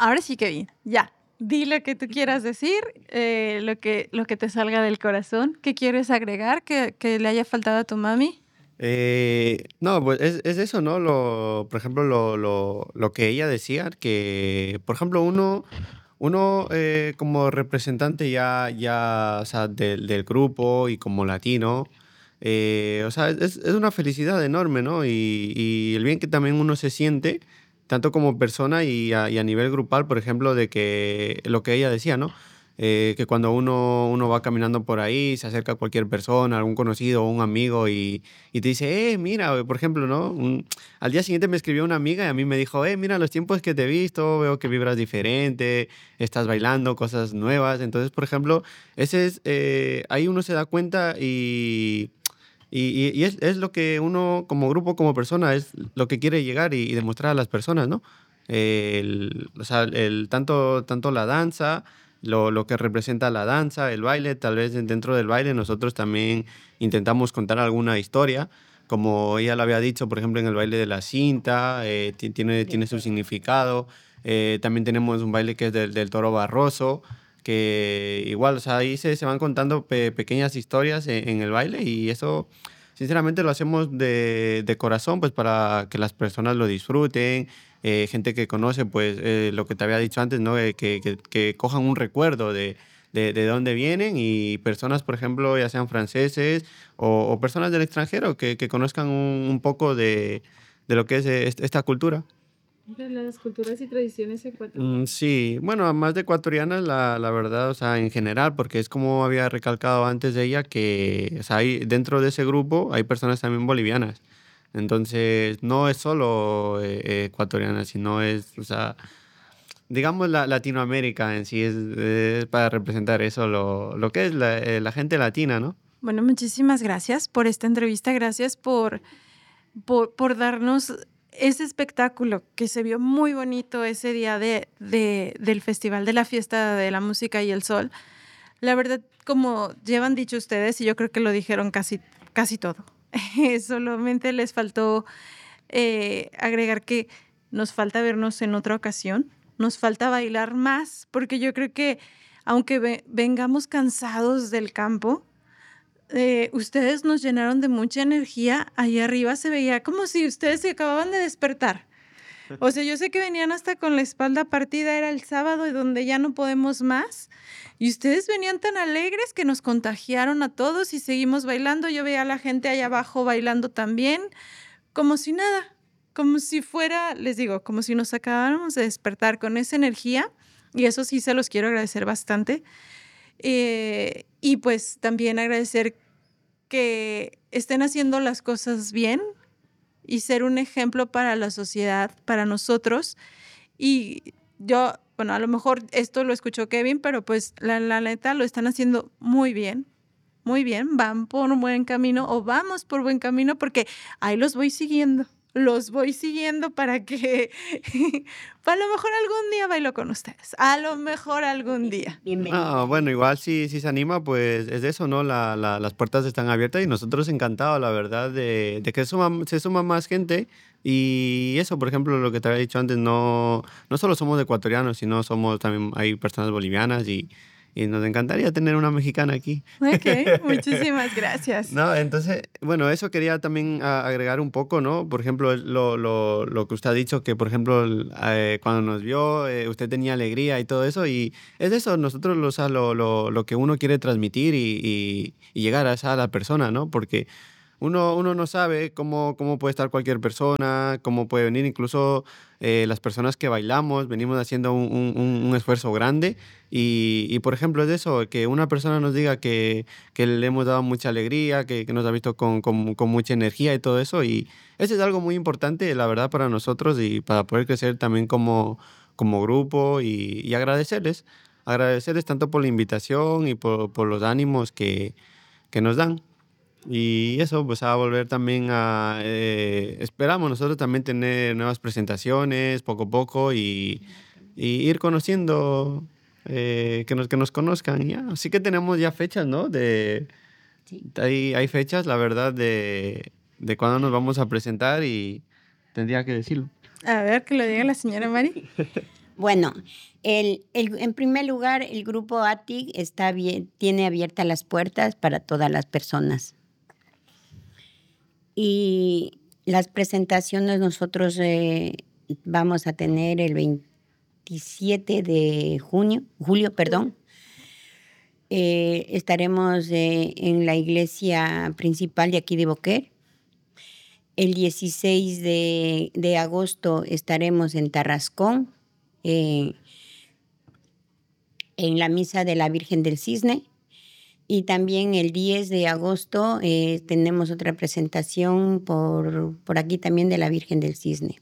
ahora sí que bien, ya. Di lo que tú quieras decir, lo que te salga del corazón. ¿Qué quieres agregar que le haya faltado a tu mami? No, pues es eso, ¿no? Por ejemplo, lo que ella decía, que, por ejemplo, uno como representante ya, o sea, del grupo y como latino, o sea, es una felicidad enorme, ¿no? Y el bien que también uno se siente, tanto como persona y a nivel grupal, por ejemplo, de que lo que ella decía, ¿no? Que cuando uno va caminando por ahí, se acerca a cualquier persona, algún conocido o un amigo y te dice, mira, por ejemplo, ¿no? Al día siguiente me escribió una amiga y a mí me dijo, mira, los tiempos que te he visto, veo que vibras diferente, estás bailando cosas nuevas. Entonces, por ejemplo, ahí uno se da cuenta y es lo que uno como grupo, como persona, es lo que quiere llegar y demostrar a las personas, ¿no? O sea, tanto la danza, lo que representa la danza, el baile, tal vez dentro del baile nosotros también intentamos contar alguna historia, como ella lo había dicho, por ejemplo, en el baile de la cinta, tiene su significado. También tenemos un baile que es del toro barroso, que igual, o sea, ahí se van contando pequeñas historias en el baile y eso, sinceramente, lo hacemos de corazón, pues para que las personas lo disfruten, gente que conoce, pues lo que te había dicho antes, ¿no? Que cojan un recuerdo de dónde vienen y personas, por ejemplo, ya sean franceses o personas del extranjero que conozcan un poco de lo que es esta cultura. De las culturas y tradiciones ecuatorianas. Sí, bueno, más de ecuatorianas, la verdad, o sea, en general, porque es como había recalcado antes de ella, que, o sea, dentro de ese grupo hay personas también bolivianas. Entonces, no es solo ecuatoriana, sino es, o sea, digamos Latinoamérica en sí es para representar eso, lo que es la gente latina, ¿no? Bueno, muchísimas gracias por esta entrevista, gracias por darnos ese espectáculo que se vio muy bonito ese día del Festival de la Fiesta de la Música y el Sol. La verdad, como llevan dicho ustedes, y yo creo que lo dijeron casi todo, solamente les faltó agregar que nos falta vernos en otra ocasión, nos falta bailar más, porque yo creo que aunque vengamos cansados del campo, ustedes nos llenaron de mucha energía. Ahí arriba se veía como si ustedes se acababan de despertar. O sea, yo sé que venían hasta con la espalda partida, era el sábado y donde ya no podemos más. Y ustedes venían tan alegres que nos contagiaron a todos y seguimos bailando. Yo veía a la gente allá abajo bailando también, como si nada, como si fuera, les digo, como si nos acabáramos de despertar con esa energía. Y eso sí se los quiero agradecer bastante. Y pues también agradecer que estén haciendo las cosas bien y ser un ejemplo para la sociedad, para nosotros. Y yo, bueno, a lo mejor esto lo escuchó Kevin, pero pues la neta lo están haciendo muy bien, van por un buen camino o vamos por buen camino porque ahí los voy siguiendo para que a lo mejor algún día bailo con ustedes, a lo mejor algún día. Ah, bueno, igual si se anima, pues es eso, ¿no? Las puertas están abiertas y nosotros encantados, la verdad, de que se suma más gente. Y eso, por ejemplo, lo que te había dicho antes, no solo somos ecuatorianos, sino también hay personas bolivianas y nos encantaría tener una mexicana aquí. Ok, muchísimas gracias. No, entonces, bueno, eso quería también agregar un poco, ¿no? Por ejemplo, lo que usted ha dicho, que por ejemplo, cuando nos vio, usted tenía alegría y todo eso, y es eso, nosotros o sea, lo que uno quiere transmitir y llegar a esa a la persona, ¿no? Porque uno no sabe cómo puede estar cualquier persona, cómo puede venir, incluso las personas que bailamos, venimos haciendo un esfuerzo grande por ejemplo, es eso, que una persona nos diga que le hemos dado mucha alegría, que nos ha visto con mucha energía y todo eso, y eso es algo muy importante, la verdad, para nosotros y para poder crecer también como grupo y agradecerles tanto por la invitación y por los ánimos que nos dan. Y eso, pues a volver también esperamos nosotros también tener nuevas presentaciones poco a poco y ir conociendo, que nos conozcan ya. Así que tenemos ya fechas, ¿no? Hay fechas, la verdad, de cuándo nos vamos a presentar y tendría que decirlo. A ver, que lo diga la señora Mari. Bueno, en primer lugar, el grupo ATIC tiene abiertas las puertas para todas las personas. Y las presentaciones nosotros vamos a tener el 27 de julio. Estaremos en la iglesia principal de aquí de Boquer. El 16 de agosto estaremos en Tarrascón, en la misa de la Virgen del Cisne. Y también el 10 de agosto tenemos otra presentación por aquí también de la Virgen del Cisne.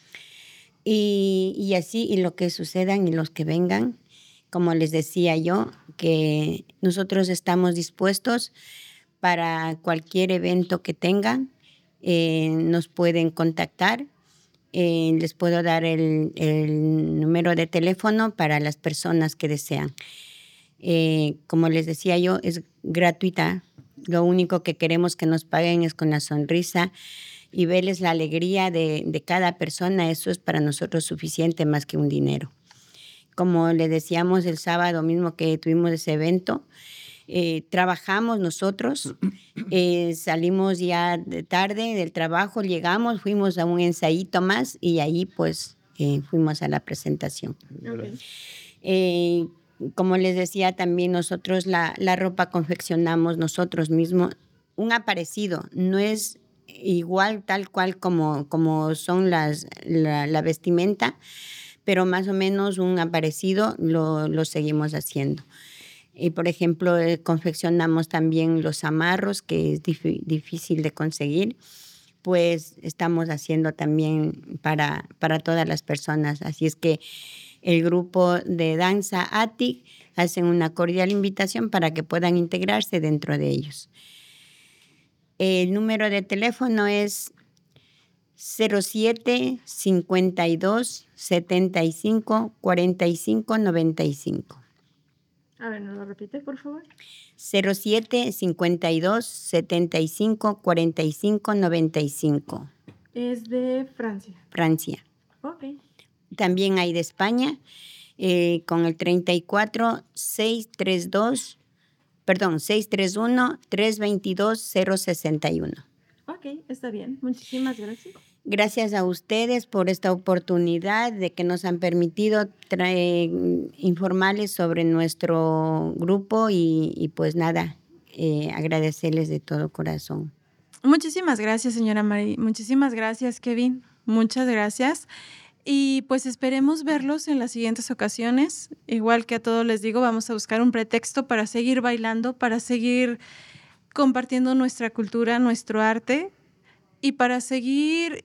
Y así, y lo que sucedan y los que vengan, como les decía yo, que nosotros estamos dispuestos para cualquier evento que tengan, nos pueden contactar. Les puedo dar el número de teléfono para las personas que desean. Como les decía yo, es gratuita. Lo único que queremos que nos paguen es con la sonrisa y verles la alegría de cada persona. Eso es para nosotros suficiente más que un dinero. Como les decíamos el sábado mismo que tuvimos ese evento, trabajamos nosotros, salimos ya de tarde del trabajo, llegamos, fuimos a un ensayito más y ahí pues fuimos a la presentación. Okay. Como les decía también nosotros la ropa confeccionamos nosotros mismos, un aparecido, no es igual tal cual como son la vestimenta, pero más o menos un aparecido lo seguimos haciendo. Y por ejemplo, confeccionamos también los amarros, que es difícil de conseguir, pues estamos haciendo también para todas las personas. Así es que el grupo de danza ATIC hacen una cordial invitación para que puedan integrarse dentro de ellos. El número de teléfono es 07 52 75 45 95. A ver, ¿nos lo repite, por favor? 07 52 75 45 95. Es de Francia. Francia. Ok. También hay de España, con el 34 632, 631 322 061. Ok, está bien. Muchísimas gracias. Gracias a ustedes por esta oportunidad de que nos han permitido informarles sobre nuestro grupo y pues nada, agradecerles de todo corazón. Muchísimas gracias, señora Mari. Muchísimas gracias, Kevin. Muchas gracias. Y pues esperemos verlos en las siguientes ocasiones. Igual que a todos les digo, vamos a buscar un pretexto para seguir bailando, para seguir compartiendo nuestra cultura, nuestro arte y para seguir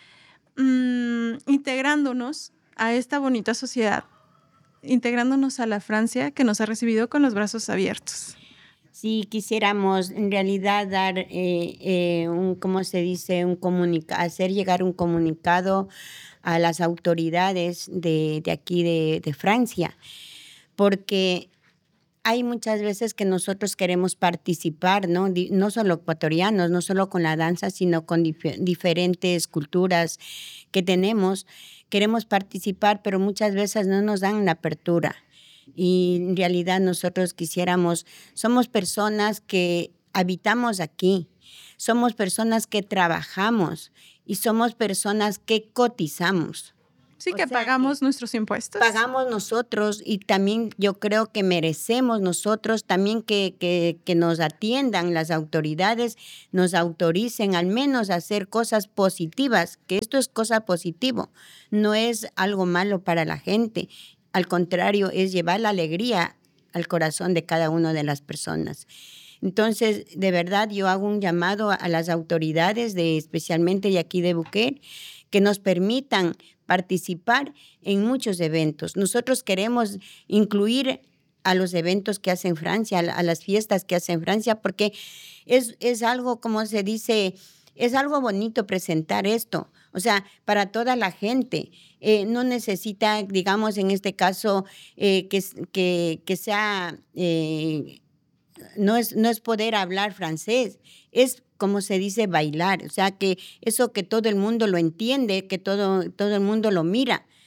integrándonos a esta bonita sociedad, integrándonos a la Francia que nos ha recibido con los brazos abiertos. Sí, quisiéramos en realidad dar ¿cómo se dice? Hacer llegar un comunicado a las autoridades de aquí de Francia, porque hay muchas veces que nosotros queremos participar, ¿no? No solo ecuatorianos, no solo con la danza, sino con diferentes culturas que tenemos. Queremos participar, pero muchas veces no nos dan la apertura. Y en realidad nosotros somos personas que habitamos aquí, somos personas que trabajamos y somos personas que cotizamos. Sí, que pagamos nuestros impuestos. Pagamos nosotros y también yo creo que merecemos nosotros también que nos atiendan las autoridades, nos autoricen al menos a hacer cosas positivas, que esto es cosa positivo, no es algo malo para la gente. Al contrario, es llevar la alegría al corazón de cada una de las personas. Entonces, de verdad, yo hago un llamado a las autoridades, especialmente de aquí de Boquer, que nos permitan participar en muchos eventos. Nosotros queremos incluir a los eventos que hace en Francia, a las fiestas que hace en Francia, porque es algo, como se dice, es algo bonito presentar esto. O sea, para toda la gente. No necesita, digamos, en este caso, que sea, no es poder hablar francés, es como se dice bailar. O sea, que eso que todo el mundo lo entiende, que todo el mundo lo mira.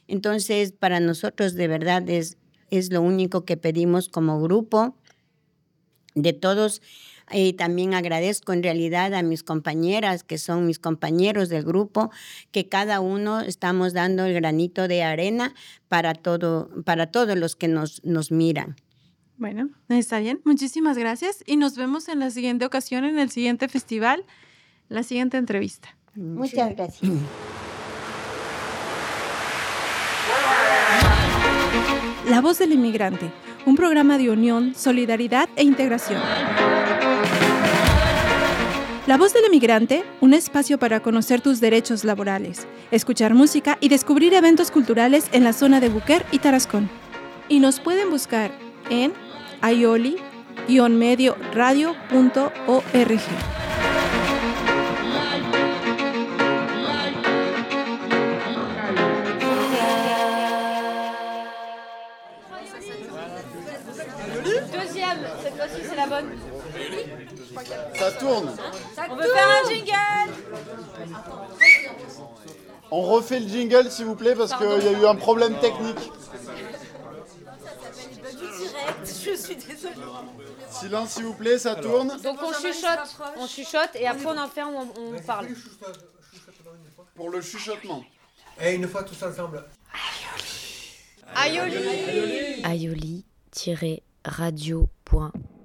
Entonces, para nosotros de verdad es lo único que pedimos como grupo de todos. También agradezco en realidad a mis compañeras, que son mis compañeros del grupo, que cada uno estamos dando el granito de arena para todos los que nos miran. Bueno, está bien. Muchísimas gracias y nos vemos en la siguiente ocasión, en el siguiente festival, la siguiente entrevista. Muchas gracias. La Voz del Inmigrante, un programa de unión, solidaridad e integración. La Voz del Inmigrante, un espacio para conocer tus derechos laborales, escuchar música y descubrir eventos culturales en la zona de Buquer y Tarascón. Y nos pueden buscar en aioli-medioradio.org. Deuxième, cette fois-ci c'est la bonne. Ça tourne. On veut faire un jingle. On refait le jingle s'il vous plaît parce qu'il y a eu un problème technique. Je suis désolée. Silence s'il vous plaît, ça tourne. Donc on chuchote et après on en fait on parle. Pour le chuchotement. Et une fois tous ensemble. Aioli. aioli-radio.org